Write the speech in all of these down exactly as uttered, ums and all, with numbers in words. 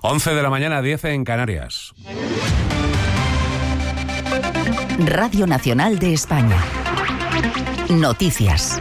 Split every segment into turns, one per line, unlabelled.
once de la mañana, diez en Canarias.
Radio Nacional de España. Noticias.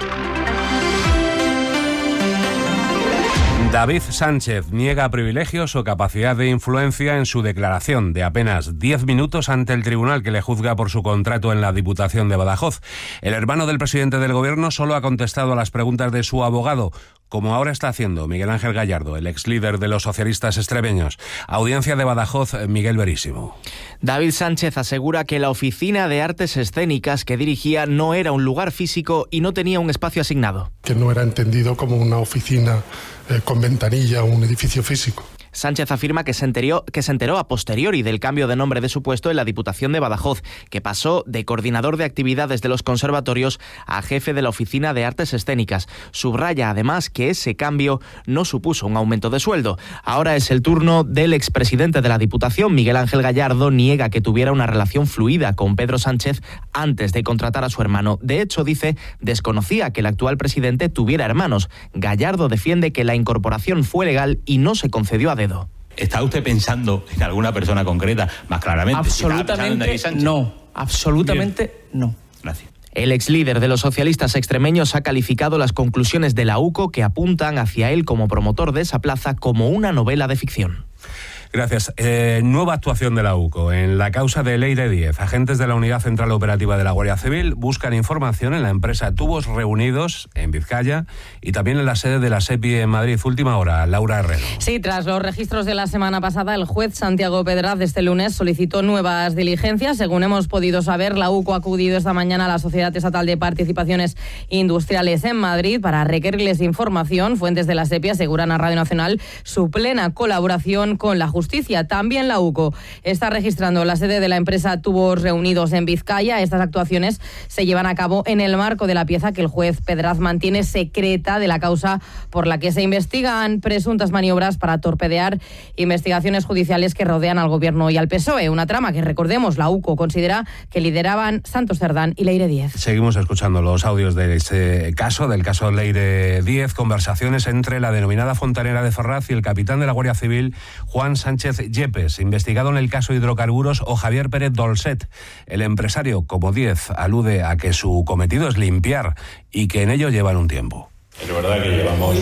David Sánchez niega privilegios o capacidad de influencia en su declaración de apenas diez minutos ante el tribunal que le juzga por su contrato en la Diputación de Badajoz. El hermano del presidente del Gobierno solo ha contestado a las preguntas de su abogado, como ahora está haciendo Miguel Ángel Gallardo, el ex líder de los socialistas extremeños. Audiencia de Badajoz, Miguel Verísimo.
David Sánchez asegura que la Oficina de Artes Escénicas que dirigía no era un lugar físico y no tenía un espacio asignado.
Que no era entendido como una oficina eh, con ventanilla o un edificio físico.
Sánchez afirma que se, enteró, que se enteró a posteriori del cambio de nombre de su puesto en la Diputación de Badajoz, que pasó de coordinador de actividades de los conservatorios a jefe de la Oficina de Artes Escénicas. Subraya además que ese cambio no supuso un aumento de sueldo. Ahora es el turno del expresidente de la Diputación, Miguel Ángel Gallardo, niega que tuviera una relación fluida con Pedro Sánchez antes de contratar a su hermano. De hecho, dice, desconocía que el actual presidente tuviera hermanos. Gallardo defiende que la incorporación fue legal y no se concedió a dedo.
¿Está usted pensando en alguna persona concreta? Más claramente.
Absolutamente no. Absolutamente Bien. no.
Gracias.
El ex líder de los socialistas extremeños ha calificado las conclusiones de la U C O que apuntan hacia él como promotor de esa plaza como una novela de ficción.
Gracias. Eh, nueva actuación de la U C O. En la causa de Leire Díez, agentes de la Unidad Central Operativa de la Guardia Civil buscan información en la empresa Tubos Reunidos, en Vizcaya, y también en la sede de la SEPI en Madrid. Última hora, Laura Herrero.
Sí, tras los registros de la semana pasada, el juez Santiago Pedraz este lunes solicitó nuevas diligencias. Según hemos podido saber, la U C O ha acudido esta mañana a la Sociedad Estatal de Participaciones Industriales en Madrid para requerirles información. Fuentes de la SEPI aseguran a Radio Nacional su plena colaboración con la justicia. Justicia. También la U C O está registrando la sede de la empresa Tubos Reunidos en Vizcaya. Estas actuaciones se llevan a cabo en el marco de la pieza que el juez Pedraz mantiene secreta de la causa por la que se investigan presuntas maniobras para torpedear investigaciones judiciales que rodean al Gobierno y al P S O E. Una trama que, recordemos, la U C O considera que lideraban Santos Cerdán y Leire Díez.
Seguimos escuchando los audios de ese caso, del caso Leire Díez, conversaciones entre la denominada fontanera de Ferraz y el capitán de la Guardia Civil, Juan Sánchez Yepes, investigado en el caso hidrocarburos, o Javier Pérez Dolcet. El empresario, como Díez, alude a que su cometido es limpiar y que en ello llevan un tiempo.
Es verdad que llevamos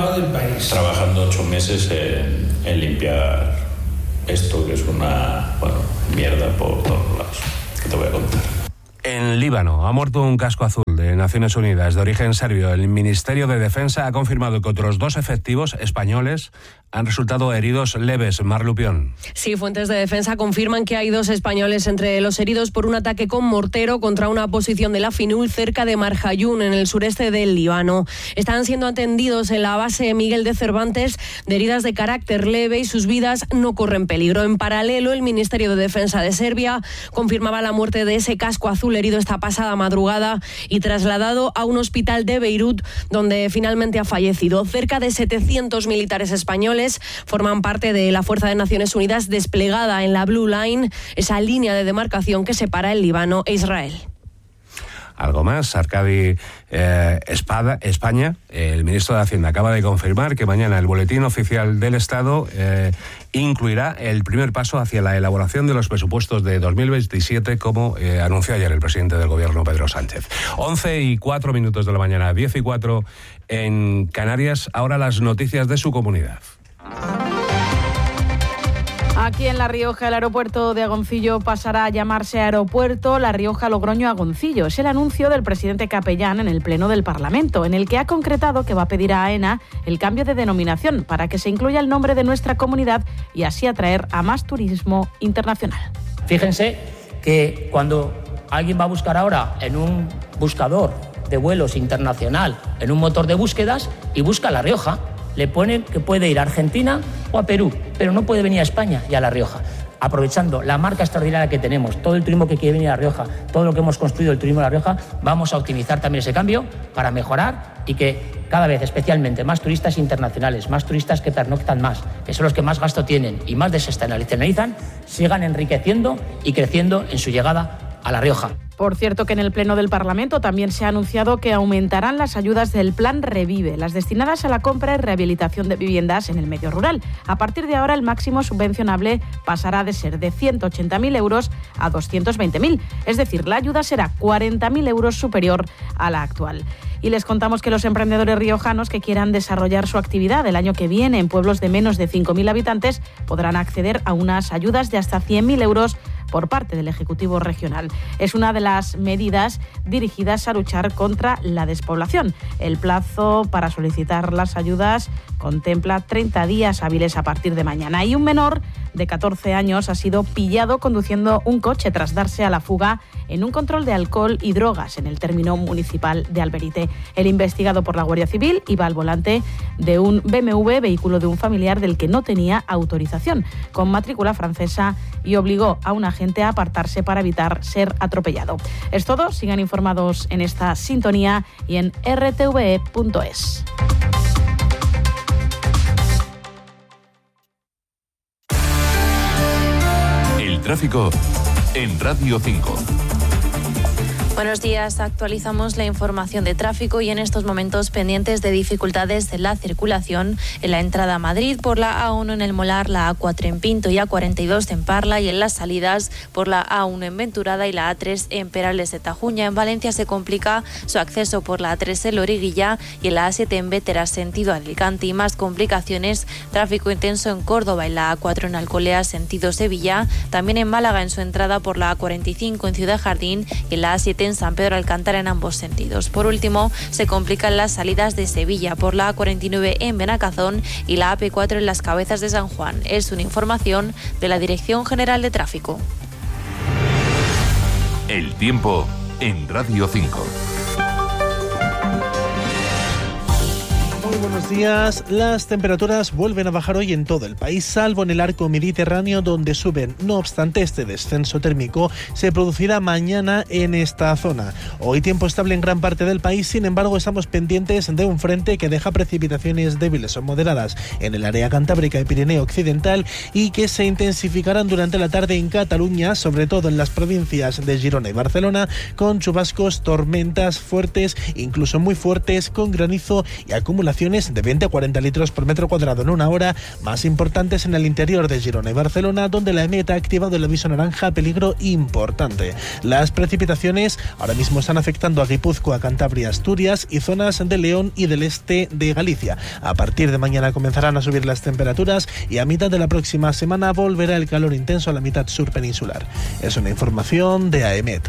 trabajando ocho meses en, en limpiar esto, que es una bueno, mierda por todos lados. ¿Qué te voy a contar?
En Líbano ha muerto un casco azul de Naciones Unidas de origen serbio. El Ministerio de Defensa ha confirmado que otros dos efectivos españoles han resultado heridos leves. Mar Lupión.
Sí, fuentes de defensa confirman que hay dos españoles entre los heridos por un ataque con mortero contra una posición de la FINUL cerca de Marjayún, en el sureste del Líbano. Están siendo atendidos en la base Miguel de Cervantes de heridas de carácter leve y sus vidas no corren peligro. En paralelo, el Ministerio de Defensa de Serbia confirmaba la muerte de ese casco azul herido esta pasada madrugada y trasladado a un hospital de Beirut, donde finalmente ha fallecido. Cerca de setecientos militares españoles forman parte de la Fuerza de Naciones Unidas desplegada en la Blue Line, esa línea de demarcación que separa el Líbano e Israel.
Algo más, Arcadi eh, Espada, España, el ministro de Hacienda acaba de confirmar que mañana el Boletín Oficial del Estado eh, incluirá el primer paso hacia la elaboración de los presupuestos de dos mil veintisiete, como eh, anunció ayer el presidente del Gobierno, Pedro Sánchez. once y cuatro minutos de la mañana, diez y cuatro en Canarias. Ahora las noticias de su comunidad.
Aquí en La Rioja, el aeropuerto de Agoncillo pasará a llamarse Aeropuerto La Rioja Logroño Agoncillo. Es el anuncio del presidente Capellán en el Pleno del Parlamento, en el que ha concretado que va a pedir a AENA el cambio de denominación para que se incluya el nombre de nuestra comunidad y así atraer a más turismo internacional.
Fíjense que cuando alguien va a buscar ahora en un buscador de vuelos internacional, en un motor de búsquedas, y busca La Rioja, le pone que puede ir a Argentina o a Perú, pero no puede venir a España y a La Rioja. Aprovechando la marca extraordinaria que tenemos, todo el turismo que quiere venir a La Rioja, todo lo que hemos construido el turismo de La Rioja, vamos a optimizar también ese cambio para mejorar y que cada vez, especialmente, más turistas internacionales, más turistas que pernoctan más, que son los que más gasto tienen y más desexternalizan, sigan enriqueciendo y creciendo en su llegada a La Rioja.
Por cierto, que en el Pleno del Parlamento también se ha anunciado que aumentarán las ayudas del Plan Revive, las destinadas a la compra y rehabilitación de viviendas en el medio rural. A partir de ahora, el máximo subvencionable pasará de ser de ciento ochenta mil euros a doscientos veinte mil. Es decir, la ayuda será cuarenta mil euros superior a la actual. Y les contamos que los emprendedores riojanos que quieran desarrollar su actividad el año que viene en pueblos de menos de cinco mil habitantes podrán acceder a unas ayudas de hasta cien mil euros por parte del Ejecutivo Regional. Es una de las medidas dirigidas a luchar contra la despoblación. El plazo para solicitar las ayudas contempla treinta días hábiles a partir de mañana. Y un menor de catorce años ha sido pillado conduciendo un coche tras darse a la fuga en un control de alcohol y drogas en el término municipal de Alberite. El investigado por la Guardia Civil iba al volante de un B M W, vehículo de un familiar del que no tenía autorización, con matrícula francesa, y obligó a un agente a apartarse para evitar ser atropellado. Es todo, sigan informados en esta sintonía y en r t v e punto es.
El tráfico en Radio cinco.
Buenos días, actualizamos la información de tráfico y en estos momentos pendientes de dificultades en la circulación en la entrada a Madrid por la A uno en El Molar, la A cuatro en Pinto y A cuarenta y dos en Parla, y en las salidas por la A uno en Venturada y la A tres en Perales de Tajuña. En Valencia se complica su acceso por la A tres en Loriguilla y en la A siete en Vétera sentido Alicante, y más complicaciones, tráfico intenso en Córdoba en la A cuatro en Alcolea sentido Sevilla, también en Málaga en su entrada por la A cuarenta y cinco en Ciudad Jardín y en la A siete en San Pedro Alcántara en ambos sentidos. Por último, se complican las salidas de Sevilla por la A cuarenta y nueve en Benacazón y la A P cuatro en Las Cabezas de San Juan. Es una información de la Dirección General de Tráfico.
El tiempo en Radio cinco.
Buenos días. Las temperaturas vuelven a bajar hoy en todo el país, salvo en el arco mediterráneo, donde suben. No obstante, este descenso térmico se producirá mañana en esta zona. Hoy tiempo estable en gran parte del país, sin embargo estamos pendientes de un frente que deja precipitaciones débiles o moderadas en el área cantábrica y Pirineo occidental, y que se intensificarán durante la tarde en Cataluña, sobre todo en las provincias de Girona y Barcelona, con chubascos, tormentas fuertes, incluso muy fuertes, con granizo y acumulaciones de veinte a cuarenta litros por metro cuadrado en una hora, más importantes en el interior de Girona y Barcelona, donde la EMET ha activado el aviso naranja peligro importante. Las precipitaciones ahora mismo están afectando a Guipúzcoa, Cantabria, Asturias y zonas de León y del este de Galicia. A partir de mañana comenzarán a subir las temperaturas y a mitad de la próxima semana volverá el calor intenso a la mitad sur peninsular. Es una información de AEMET.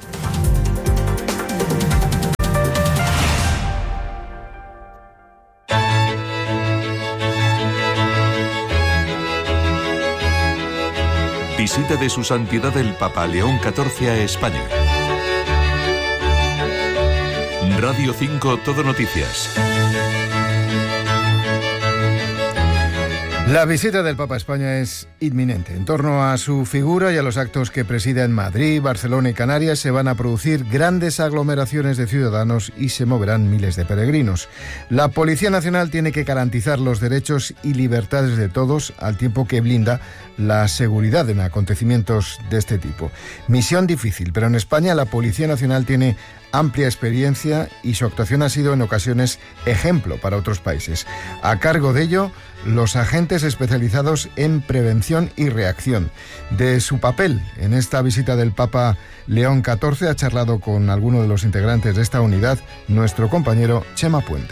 Visita de su santidad el Papa León catorce a España. Radio cinco Todo Noticias.
La visita del Papa a España es inminente. En torno a su figura y a los actos que presida en Madrid, Barcelona y Canarias se van a producir grandes aglomeraciones de ciudadanos y se moverán miles de peregrinos. La Policía Nacional tiene que garantizar los derechos y libertades de todos, al tiempo que blinda la seguridad en acontecimientos de este tipo. Misión difícil, pero en España la Policía Nacional tiene amplia experiencia y su actuación ha sido en ocasiones ejemplo para otros países. A cargo de ello, los agentes especializados en prevención y reacción. De su papel en esta visita del Papa León catorce ha charlado con alguno de los integrantes de esta unidad nuestro compañero Chema Puente.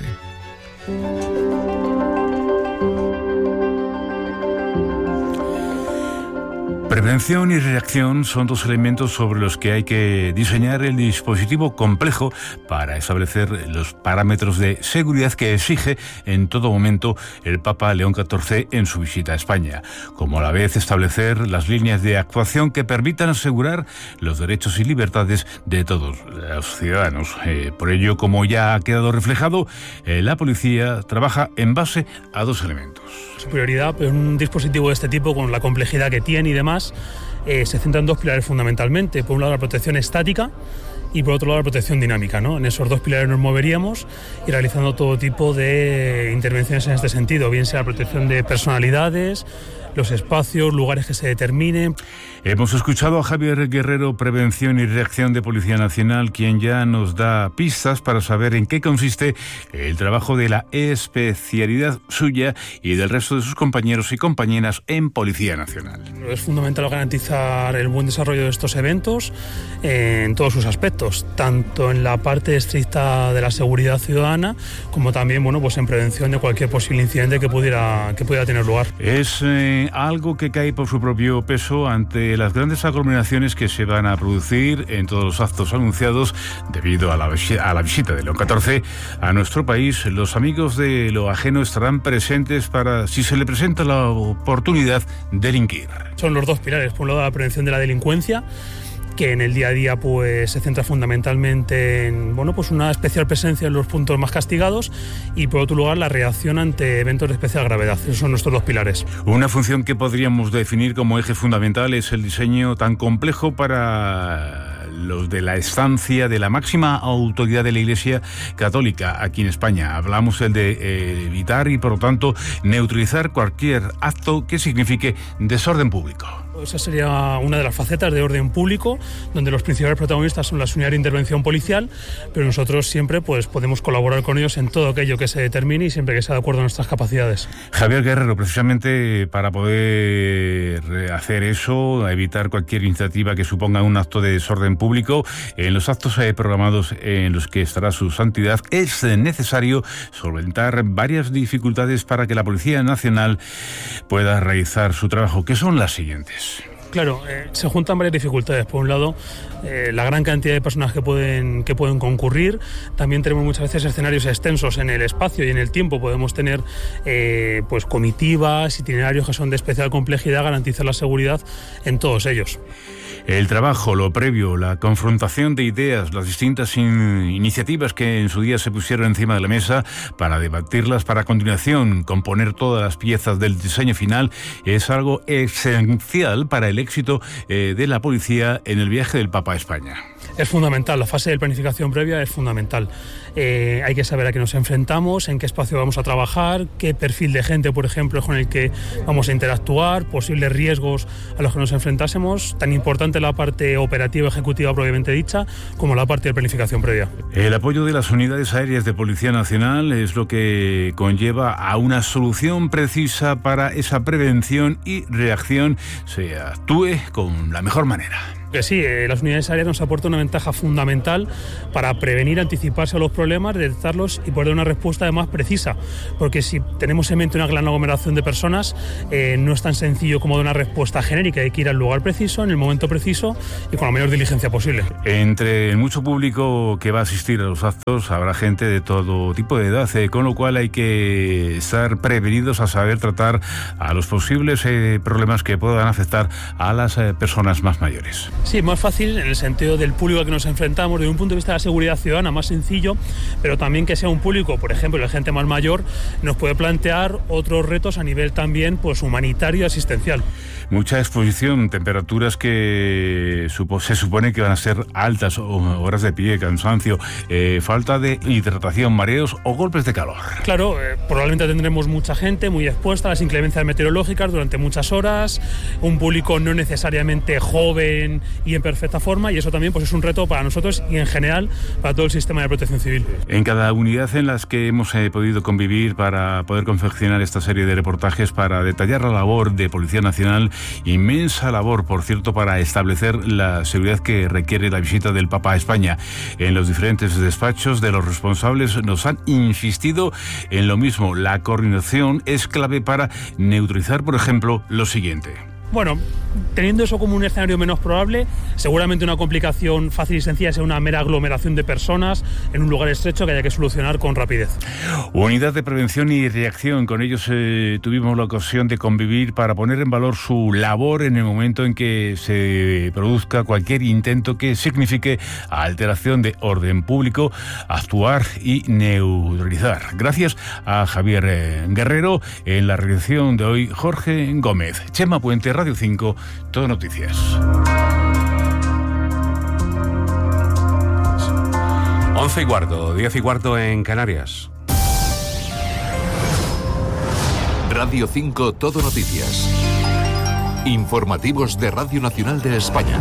Prevención y reacción son dos elementos sobre los que hay que diseñar el dispositivo complejo para establecer los parámetros de seguridad que exige en todo momento el Papa León catorce en su visita a España, como a la vez establecer las líneas de actuación que permitan asegurar los derechos y libertades de todos los ciudadanos. Eh, por ello, como ya ha quedado reflejado, eh, la policía trabaja en base a dos elementos.
Su prioridad en un dispositivo de este tipo, con la complejidad que tiene y demás, eh, se centra en dos pilares fundamentalmente. Por un lado, la protección estática y por otro lado la protección dinámica, ¿no? En esos dos pilares nos moveríamos y realizando todo tipo de intervenciones en este sentido, bien sea la protección de personalidades, los espacios, lugares que se determinen.
Hemos escuchado a Javier Guerrero, Prevención y Reacción de Policía Nacional, quien ya nos da pistas para saber en qué consiste el trabajo de la especialidad suya y del resto de sus compañeros y compañeras en Policía Nacional.
Es fundamental garantizar el buen desarrollo de estos eventos en todos sus aspectos, tanto en la parte estricta de la seguridad ciudadana como también, bueno, pues en prevención de cualquier posible incidente que pudiera, que pudiera tener lugar.
Es eh, algo que cae por su propio peso ante las grandes aglomeraciones que se van a producir en todos los actos anunciados debido a la, a la visita de León catorce a nuestro país. Los amigos de lo ajeno estarán presentes para, si se le presenta la oportunidad, delinquir.
Son los dos pilares, por un lado la prevención de la delincuencia, que en el día a día pues se centra fundamentalmente en, bueno, pues una especial presencia en los puntos más castigados, y por otro lugar la reacción ante eventos de especial gravedad. Esos son nuestros dos pilares.
Una función que podríamos definir como eje fundamental es el diseño tan complejo para los de la estancia de la máxima autoridad de la Iglesia Católica aquí en España. Hablamos el de eh, evitar y por lo tanto neutralizar cualquier acto que signifique desorden público.
Esa sería una de las facetas de orden público, donde los principales protagonistas son las unidades de intervención policial, pero nosotros siempre pues podemos colaborar con ellos en todo aquello que se determine y siempre que sea de acuerdo a nuestras capacidades.
Javier Guerrero, precisamente para poder hacer eso, evitar cualquier iniciativa que suponga un acto de desorden público, en los actos programados en los que estará su santidad, es necesario solventar varias dificultades para que la Policía Nacional pueda realizar su trabajo, que son las siguientes.
Claro, eh, se juntan varias dificultades. Por un lado, eh, la gran cantidad de personas que pueden, que pueden concurrir. También tenemos muchas veces escenarios extensos en el espacio y en el tiempo. Podemos tener eh, pues comitivas, itinerarios que son de especial complejidad, garantizar la seguridad en todos ellos.
El trabajo, lo previo, la confrontación de ideas, las distintas in- iniciativas que en su día se pusieron encima de la mesa para debatirlas, para a continuación componer todas las piezas del diseño final, es algo esencial para el éxito eh, de la policía en el viaje del Papa a España.
Es fundamental, la fase de planificación previa es fundamental. Eh, hay que saber a qué nos enfrentamos, en qué espacio vamos a trabajar, qué perfil de gente, por ejemplo, con el que vamos a interactuar, posibles riesgos a los que nos enfrentásemos. Tan importante la parte operativa ejecutiva propiamente dicha como la parte de planificación previa.
El apoyo de las unidades aéreas de Policía Nacional es lo que conlleva a una solución precisa para esa prevención y reacción se actúe con la mejor manera.
Que sí, eh, las unidades aéreas nos aportan una ventaja fundamental para prevenir, anticiparse a los problemas, detectarlos y poder dar una respuesta además precisa. Porque si tenemos en mente una gran aglomeración de personas, eh, no es tan sencillo como dar una respuesta genérica. Hay que ir al lugar preciso, en el momento preciso y con la mayor diligencia posible.
Entre el mucho público que va a asistir a los actos habrá gente de todo tipo de edad, eh, con lo cual hay que estar prevenidos a saber tratar a los posibles eh, problemas que puedan afectar a las eh, personas más mayores.
Sí, más fácil en el sentido del público al que nos enfrentamos, desde un punto de vista de la seguridad ciudadana, más sencillo, pero también que sea un público, por ejemplo, la gente más mayor, nos puede plantear otros retos a nivel también pues humanitario y asistencial.
Mucha exposición, temperaturas que supo, se supone que van a ser altas, horas de pie, cansancio, eh, falta de hidratación, mareos o golpes de calor.
Claro, eh, probablemente tendremos mucha gente muy expuesta a las inclemencias meteorológicas durante muchas horas, un público no necesariamente joven y en perfecta forma, y eso también pues es un reto para nosotros y en general para todo el sistema de protección civil.
En cada unidad en las que hemos eh, podido convivir para poder confeccionar esta serie de reportajes para detallar la labor de Policía Nacional, inmensa labor, por cierto, para establecer la seguridad que requiere la visita del Papa a España. En los diferentes despachos de los responsables nos han insistido en lo mismo. La coordinación es clave para neutralizar, por ejemplo, lo siguiente.
Bueno, teniendo eso como un escenario menos probable, seguramente una complicación fácil y sencilla sea una mera aglomeración de personas en un lugar estrecho que haya que solucionar con rapidez.
Unidad de Prevención y Reacción, con ellos eh, tuvimos la ocasión de convivir para poner en valor su labor en el momento en que se produzca cualquier intento que signifique alteración de orden público, actuar y neutralizar. Gracias a Javier eh, Guerrero, en la redacción de hoy Jorge Gómez. Chema Puente, Radio cinco, Todo Noticias.
Once y cuarto, diez y cuarto en Canarias.
Radio cinco Todo Noticias. Informativos de Radio Nacional de España.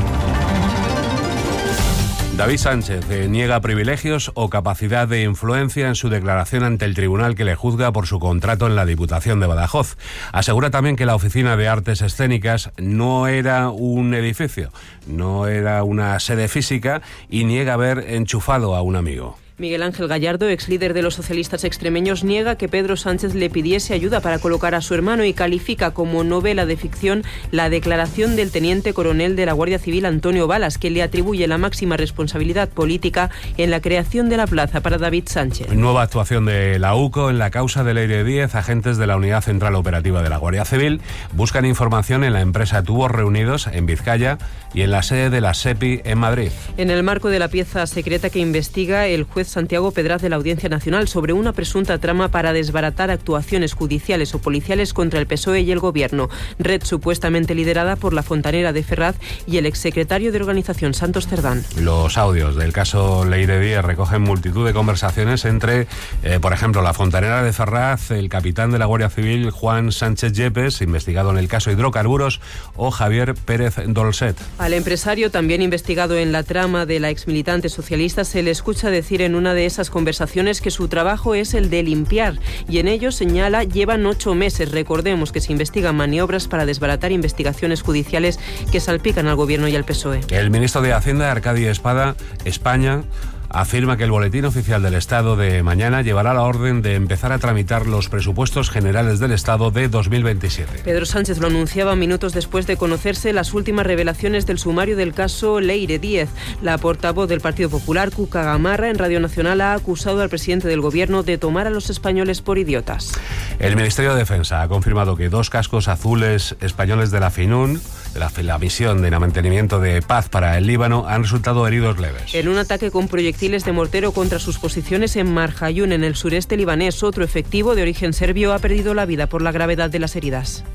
David Sánchez eh, niega privilegios o capacidad de influencia en su declaración ante el tribunal que le juzga por su contrato en la Diputación de Badajoz. Asegura también que la Oficina de Artes Escénicas no era un edificio, no era una sede física y niega haber enchufado a un amigo.
Miguel Ángel Gallardo, ex líder de los socialistas extremeños, niega que Pedro Sánchez le pidiese ayuda para colocar a su hermano y califica como novela de ficción la declaración del teniente coronel de la Guardia Civil, Antonio Balas, que le atribuye la máxima responsabilidad política en la creación de la plaza para David Sánchez.
Nueva actuación de la U C O en la causa de Leire Díez. Agentes de la Unidad Central Operativa de la Guardia Civil buscan información en la empresa Tubos Reunidos en Vizcaya y en la sede de la SEPI en Madrid.
En el marco de la pieza secreta que investiga el juez Santiago Pedraz de la Audiencia Nacional sobre una presunta trama para desbaratar actuaciones judiciales o policiales contra el P S O E y el Gobierno, red supuestamente liderada por la fontanera de Ferraz y el exsecretario de Organización Santos Cerdán.
Los audios del caso Leire Díez recogen multitud de conversaciones entre, eh, por ejemplo, la fontanera de Ferraz, el capitán de la Guardia Civil Juan Sánchez Yepes, investigado en el caso hidrocarburos, o Javier Pérez Dolcet.
Al empresario, también investigado en la trama de la exmilitante socialista, se le escucha decir en una de esas conversaciones que su trabajo es el de limpiar, y en ello señala llevan ocho meses. Recordemos que se investigan maniobras para desbaratar investigaciones judiciales que salpican al Gobierno y al P S O E.
El ministro de Hacienda, Arcadi Espada, España, afirma que el Boletín Oficial del Estado de mañana llevará la orden de empezar a tramitar los presupuestos generales del Estado de dos mil veintisiete.
Pedro Sánchez lo anunciaba minutos después de conocerse las últimas revelaciones del sumario del caso Leire Díez. La portavoz del Partido Popular, Cuca Gamarra, en Radio Nacional ha acusado al presidente del Gobierno de tomar a los españoles por idiotas.
El Ministerio de Defensa ha confirmado que dos cascos azules españoles de la FINUN, de la, la misión de mantenimiento de paz para el Líbano, han resultado heridos leves.
En un ataque con proyectiles de mortero contra sus posiciones en Marjayún, en el sureste libanés, otro efectivo de origen serbio ha perdido la vida por la gravedad de las heridas.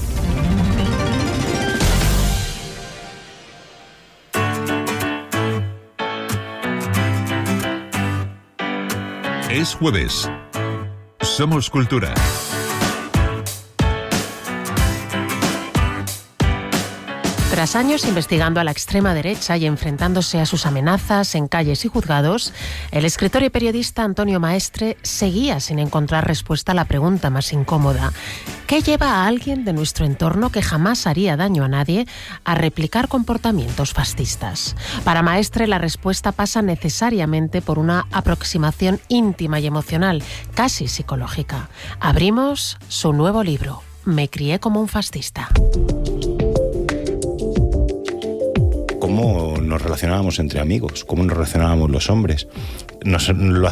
Es jueves. Somos Cultura.
Tras años investigando a la extrema derecha y enfrentándose a sus amenazas en calles y juzgados, el escritor y periodista Antonio Maestre seguía sin encontrar respuesta a la pregunta más incómoda: ¿qué lleva a alguien de nuestro entorno que jamás haría daño a nadie a replicar comportamientos fascistas? Para Maestre, la respuesta pasa necesariamente por una aproximación íntima y emocional, casi psicológica. Abrimos su nuevo libro, Me crié como un fascista.
Cómo nos relacionábamos entre amigos, cómo nos relacionábamos los hombres. Nos, lo,